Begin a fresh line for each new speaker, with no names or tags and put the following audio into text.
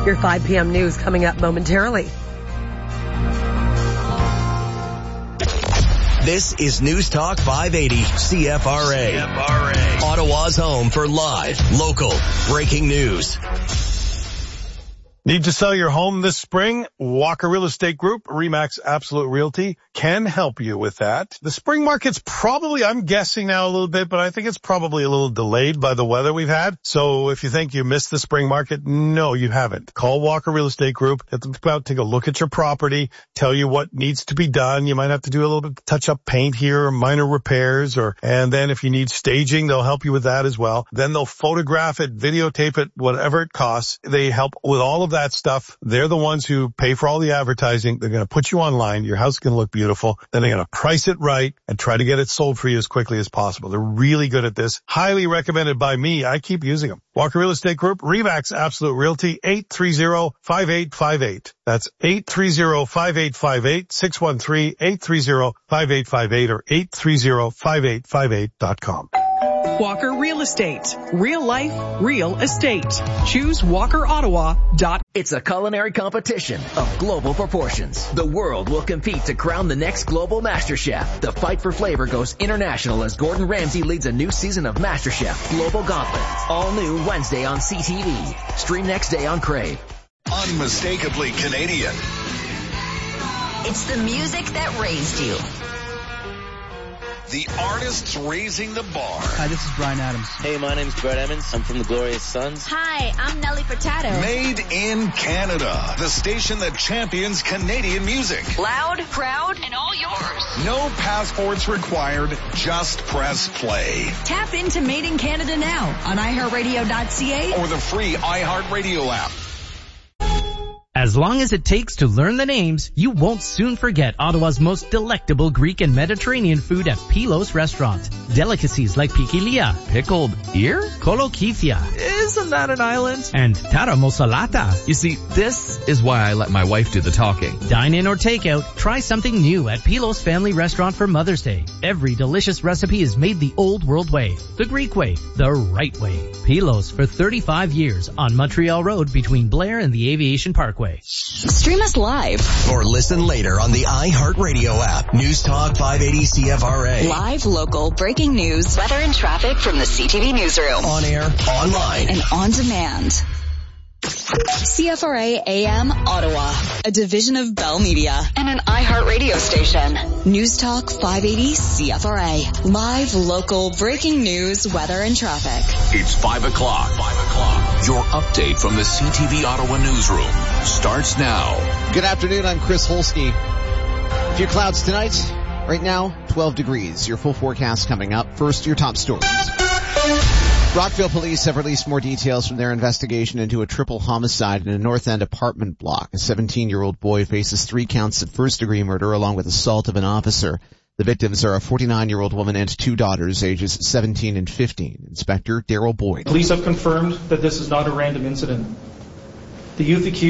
Your 5 p.m. news coming up momentarily.
This is News Talk 580 CFRA. Ottawa's home for live, local, breaking news.
Need to sell your home this spring? Walker Real Estate Group, RE/MAX Absolute Realty can help you with that. The spring market's probably, I'm guessing now a little bit, but I think it's probably a little delayed by the weather we've had. So if you think you missed the spring market, no, you haven't. Call Walker Real Estate Group. Let them come out, take a look at your property, tell you what needs to be done. You might have to do a little bit of touch-up paint here, or minor repairs, and then if you need staging, they'll help you with that as well. Then they'll photograph it, videotape it, whatever it costs. They help with all of that stuff. They're the ones who pay for all the advertising. They're going to put you online. Your house is going to look beautiful. Then they're going to price it right and try to get it sold for you as quickly as possible. They're really good at this. Highly recommended by me. I keep using them. Walker Real Estate Group, RE/MAX Absolute Realty, 830-5858. That's 830-5858, 613-830-5858 or 830-5858.com.
Walker Real Estate. Real life, real estate. Choose WalkerOttawa.com.
It's a culinary competition of global proportions. The world will compete to crown the next global master chef. The fight for flavor goes international as Gordon Ramsay leads a new season of MasterChef Global Gauntlet. All new Wednesday on CTV. Stream next day on Crave.
Unmistakably Canadian.
It's the music that raised you.
The artists raising the bar.
Hi, this is Bryan Adams.
Hey, my name's Brett Emmons. I'm from the Glorious Sons.
Hi, I'm Nelly Furtado.
Made in Canada. The station that champions Canadian music.
Loud, proud, and all yours.
No passports required. Just press play.
Tap into Made in Canada now on iHeartRadio.ca
or the free iHeartRadio app.
As long as it takes to learn the names, you won't soon forget Ottawa's most delectable Greek and Mediterranean food at Pilos Restaurant. Delicacies like pikilia, pickled ear, kolokifia, isn't that an island? And tara mosalata.
You see, this is why I let my wife do the talking.
Dine in or take out, try something new at Pilos Family Restaurant for Mother's Day. Every delicious recipe is made the old world way, the Greek way, the right way. Pilos for 35 years on Montreal Road between Blair and the Aviation Parkway.
Stream us live
or listen later on the iHeartRadio app. News Talk 580 CFRA.
Live, local, breaking news, weather and traffic from the CTV newsroom.
On air, online,
and on demand. CFRA AM Ottawa, a division of Bell Media and an iHeartRadio station. News Talk 580 CFRA. Live, local, breaking news, weather and traffic.
It's 5 o'clock. Your update from the CTV Ottawa newsroom starts now.
Good afternoon. I'm Chris Holsky. A few clouds tonight. Right now, 12 degrees. Your full forecast coming up. First, your top stories. Rockville police have released more details from their investigation into a triple homicide in a North End apartment block. A 17-year-old boy faces 3 counts of first-degree murder along with assault of an officer. The victims are a 49-year-old woman and 2 daughters, ages 17 and 15. Inspector Daryl Boyd.
Police have confirmed that this is not a random incident. The youth accused